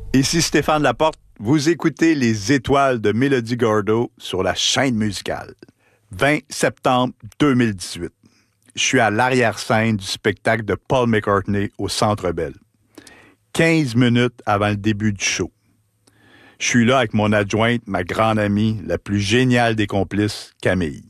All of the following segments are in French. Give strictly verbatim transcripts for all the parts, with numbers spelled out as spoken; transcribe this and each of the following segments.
Ici Stéphane Laporte, vous écoutez Les Étoiles de Mélodie Gardot sur la chaîne musicale. vingt septembre deux mille dix-huit. Je suis à l'arrière-scène du spectacle de Paul McCartney au Centre Bell. quinze minutes avant le début du show. Je suis là avec mon adjointe, ma grande amie, la plus géniale des complices, Camille.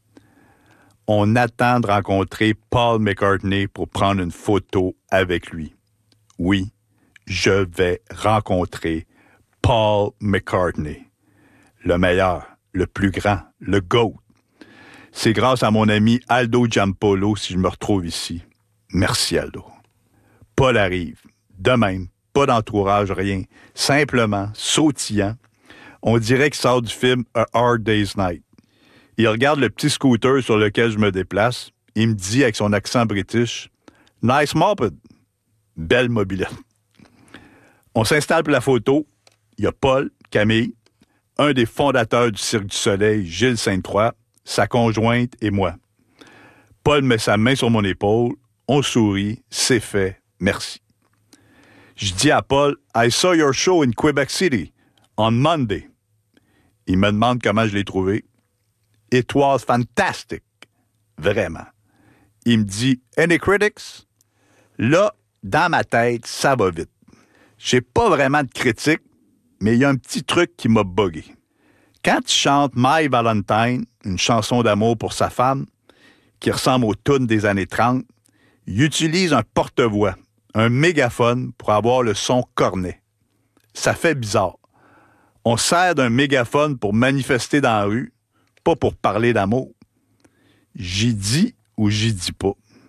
On attend de rencontrer Paul McCartney pour prendre une photo avec lui. Oui, je vais rencontrer Paul McCartney. Le meilleur, le plus grand, le GOAT. C'est grâce à mon ami Aldo Giampolo si je me retrouve ici. Merci Aldo. Paul arrive. De même, pas d'entourage, rien. Simplement, sautillant. On dirait qu'il sort du film A Hard Day's Night. Il regarde le petit scooter sur lequel je me déplace. Il me dit avec son accent british, « Nice moped. » Belle mobilette. On s'installe pour la photo. Il y a Paul, Camille, un des fondateurs du Cirque du Soleil, Gilles Sainte-Croix, sa conjointe et moi. Paul met sa main sur mon épaule. On sourit. C'est fait. Merci. Je dis à Paul, « I saw your show in Quebec City on Monday. » Il me demande comment je l'ai trouvé. « It was fantastic. » Vraiment. Il me dit, « Any critics? » Là, dans ma tête, ça va vite. J'ai pas vraiment de critique, mais il y a un petit truc qui m'a buggé. Quand il chante « My Valentine », une chanson d'amour pour sa femme, qui ressemble aux tunes des années trente, il utilise un porte-voix, un mégaphone pour avoir le son cornet. Ça fait bizarre. On sert d'un mégaphone pour manifester dans la rue, pas pour parler d'amour. J'y dis ou j'y dis pas.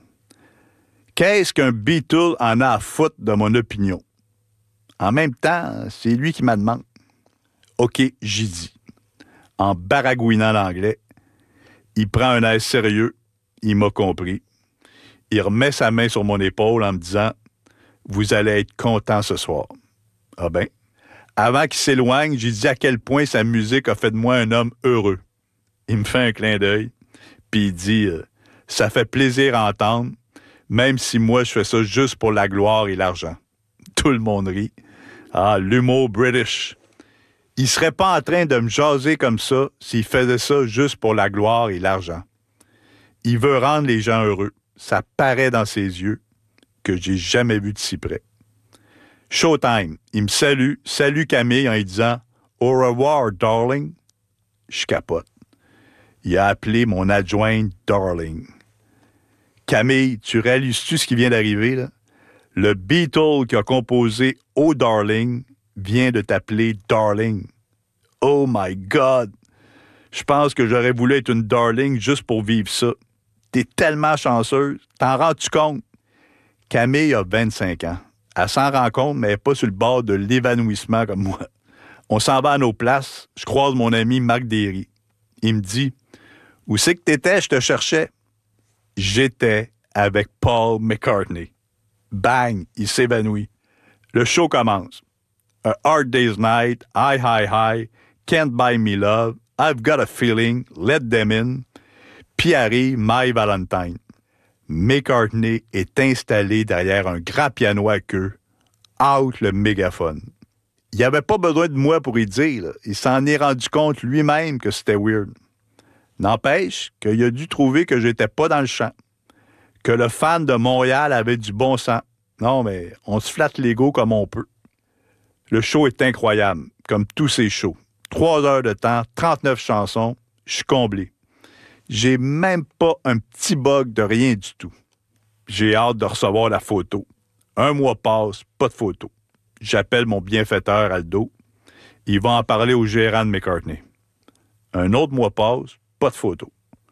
Qu'est-ce qu'un Beatle en a à foutre de mon opinion? En même temps, c'est lui qui m'a demandé. OK, j'y dis. En baragouinant l'anglais, il prend un air sérieux, il m'a compris. Il remet sa main sur mon épaule en me disant « Vous allez être content ce soir. » Ah ben. Avant qu'il s'éloigne, j'ai dit à quel point sa musique a fait de moi un homme heureux. Il me fait un clin d'œil, puis il dit « Ça fait plaisir à entendre, même si moi je fais ça juste pour la gloire et l'argent. » Tout le monde rit. Ah, l'humour british. Il serait pas en train de me jaser comme ça s'il faisait ça juste pour la gloire et l'argent. Il veut rendre les gens heureux. Ça paraît dans ses yeux que j'ai jamais vu de si près. Showtime. Il me salue. Salut Camille en lui disant « Au revoir, darling. » Je capote. Il a appelé mon adjointe « darling ». Camille, tu réalises-tu ce qui vient d'arriver, là? Le Beatle qui a composé « Oh Darling » vient de t'appeler « Darling ». Oh my God! Je pense que j'aurais voulu être une darling juste pour vivre ça. T'es tellement chanceuse. T'en rends-tu compte? Camille a vingt-cinq ans. Elle s'en rend compte, mais elle n'est pas sur le bord de l'évanouissement comme moi. On s'en va à nos places. Je croise mon ami Marc Derry. Il me dit « Où c'est que t'étais? Je te cherchais. » J'étais avec Paul McCartney. Bang! Il s'évanouit. Le show commence. A Hard Day's Night, High, High, High, Can't Buy Me Love, I've Got a Feeling, Let Them In. Puis arrive My Valentine. McCartney est installé derrière un grand piano à queue. Out le mégaphone. Il n'avait pas besoin de moi pour y dire. Là. Il s'en est rendu compte lui-même que c'était weird. N'empêche qu'il a dû trouver que j'étais pas dans le champ. Que le fan de Montréal avait du bon sens. Non, mais on se flatte l'ego comme on peut. Le show est incroyable, comme tous ces shows. Trois heures de temps, trente-neuf chansons, je suis comblé. J'ai même pas un petit bug de rien du tout. J'ai hâte de recevoir la photo. Un mois passe, pas de photo. J'appelle mon bienfaiteur Aldo. Il va en parler au gérant de McCartney. Un autre mois passe, pas de photo.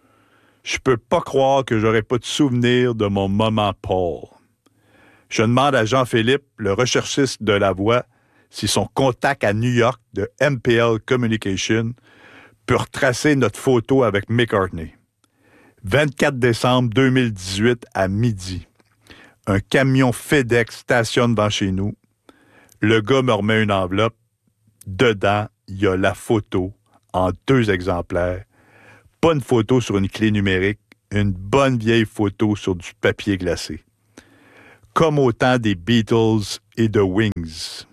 Je peux pas croire que j'aurais pas de souvenir de mon moment Paul. Je demande à Jean-Philippe, le recherchiste de La Voix, si son contact à New York de M P L Communication peut retracer notre photo avec McCartney. vingt-quatre décembre deux mille dix-huit à midi. Un camion FedEx stationne devant chez nous. Le gars me remet une enveloppe. Dedans, il y a la photo en deux exemplaires. Pas une photo sur une clé numérique, une bonne vieille photo sur du papier glacé. Comme au temps des Beatles et de Wings.